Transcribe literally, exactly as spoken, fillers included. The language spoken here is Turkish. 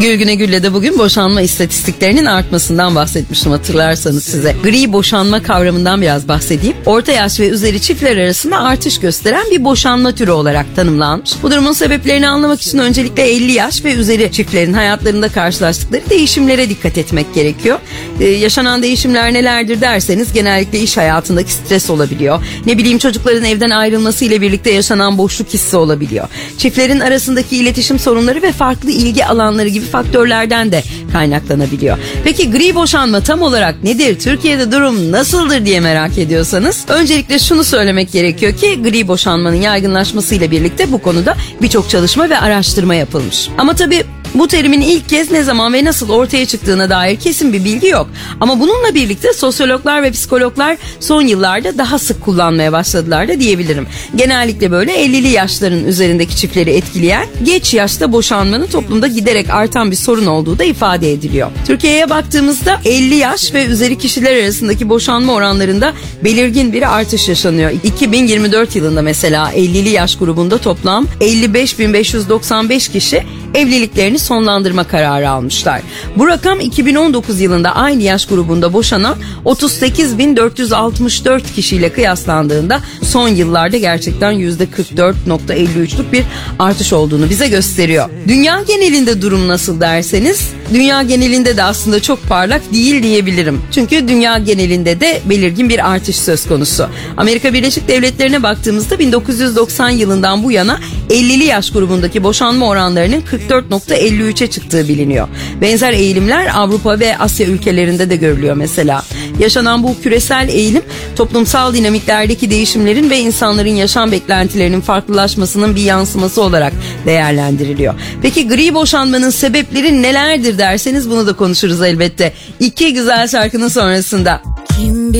Gülgüne Gül'le de bugün boşanma istatistiklerinin artmasından bahsetmiştim, hatırlarsanız size. Gri boşanma kavramından biraz bahsedeyim. Orta yaş ve üzeri çiftler arasında artış gösteren bir boşanma türü olarak tanımlanmış. Bu durumun sebeplerini anlamak için öncelikle elli yaş ve üzeri çiftlerin hayatlarında karşılaştıkları değişimlere dikkat etmek gerekiyor. Ee, yaşanan değişimler nelerdir derseniz genellikle iş hayatındaki stres olabiliyor. Ne bileyim çocukların evden ayrılması ile birlikte yaşanan boşluk hissi olabiliyor. Çiftlerin arasındaki iletişim sorunları ve farklı ilgi alanları gibi faktörlerden de kaynaklanabiliyor. Peki gri boşanma tam olarak nedir? Türkiye'de durum nasıldır diye merak ediyorsanız öncelikle şunu söylemek gerekiyor ki gri boşanmanın yaygınlaşmasıyla birlikte bu konuda birçok çalışma ve araştırma yapılmış. Ama tabii bu terimin ilk kez ne zaman ve nasıl ortaya çıktığına dair kesin bir bilgi yok. Ama bununla birlikte sosyologlar ve psikologlar son yıllarda daha sık kullanmaya başladılar da diyebilirim. Genellikle böyle ellili yaşların üzerindeki çiftleri etkileyen geç yaşta boşanmanın toplumda giderek artan bir sorun olduğu da ifade ediliyor. Türkiye'ye baktığımızda elli yaş ve üzeri kişiler arasındaki boşanma oranlarında belirgin bir artış yaşanıyor. iki bin yirmi dört yılında mesela ellili yaş grubunda toplam elli beş bin beş yüz doksan beş kişi evliliklerini sonlandırma kararı almışlar. Bu rakam iki bin on dokuz yılında aynı yaş grubunda boşanan otuz sekiz bin dört yüz altmış dört kişiyle kıyaslandığında son yıllarda gerçekten yüzde kırk dört virgül elli üçlük bir artış olduğunu bize gösteriyor. Dünya genelinde durum nasıl derseniz, dünya genelinde de aslında çok parlak değil diyebilirim. Çünkü dünya genelinde de belirgin bir artış söz konusu. Amerika Birleşik Devletleri'ne baktığımızda bin dokuz yüz doksan yılından bu yana ellili yaş grubundaki boşanma oranlarının kırk dört virgül elli üçe çıktığı biliniyor. Benzer eğilimler Avrupa ve Asya ülkelerinde de görülüyor mesela. Yaşanan bu küresel eğilim toplumsal dinamiklerdeki değişimlerin ve insanların yaşam beklentilerinin farklılaşmasının bir yansıması olarak değerlendiriliyor. Peki gri boşanmanın sebepleri nelerdir derseniz bunu da konuşuruz elbette. İki güzel şarkının sonrasında.